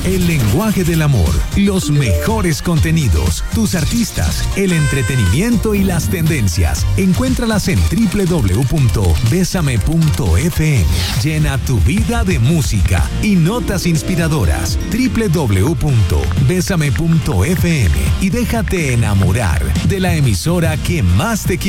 el lenguaje del amor, los mejores contenidos, tus artistas, el entretenimiento y las tendencias. Encuéntralas en www.besame.fm. Llena tu vida de música y notas inspiradoras. www.besame.fm y déjate enamorar de la emisora que más te quiere.